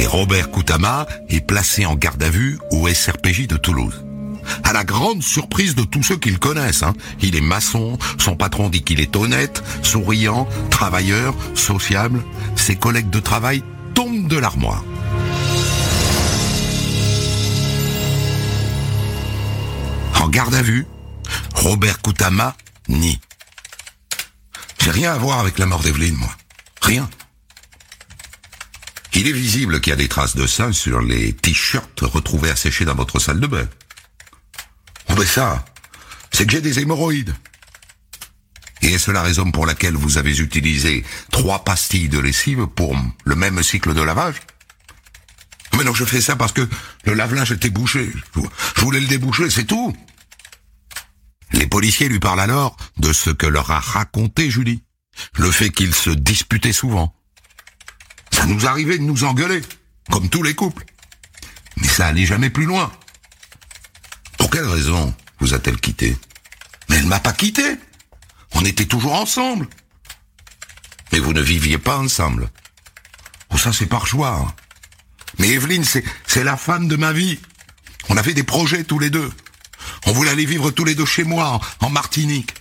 Robert Koutama est placé en garde à vue au SRPJ de Toulouse. À la grande surprise de tous ceux qui le connaissent, Il est maçon, son patron dit qu'il est honnête, souriant, travailleur, sociable. Ses collègues de travail tombent de l'armoire. En garde à vue, Robert Koutama nie. J'ai rien à voir avec la mort d'Evelyne, moi. Rien. Il est visible qu'il y a des traces de sang sur les t-shirts retrouvés asséchés dans votre salle de bain. Oh ben ça, c'est que j'ai des hémorroïdes. Et est-ce la raison pour laquelle vous avez utilisé 3 pastilles de lessive pour le même cycle de lavage? Mais non, je fais ça parce que le lave-linge était bouché. Je voulais le déboucher, c'est tout. Les policiers lui parlent alors de ce que leur a raconté Julie. Le fait qu'ils se disputaient souvent. Ça nous arrivait de nous engueuler, comme tous les couples. Mais ça allait jamais plus loin. Pour quelle raison vous a-t-elle quitté? Mais elle m'a pas quitté. On était toujours ensemble. Mais vous ne viviez pas ensemble. Oh, ça c'est par choix. Mais Evelyne, c'est la femme de ma vie. On avait des projets tous les deux. On voulait aller vivre tous les deux chez moi, en Martinique.